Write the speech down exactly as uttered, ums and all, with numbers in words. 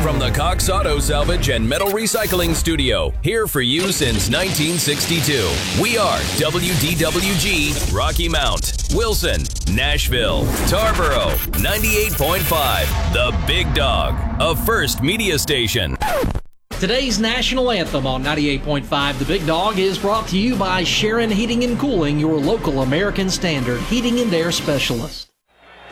From the Cox Auto Salvage and Metal Recycling Studio, here for you since nineteen sixty-two. We are W D W G, Rocky Mount, Wilson, Nashville, Tarboro, ninety-eight point five, The Big Dog, a First Media Station. Today's national anthem on ninety-eight point five The Big Dog is brought to you by Sharon Heating and Cooling, your local American Standard heating and air specialist.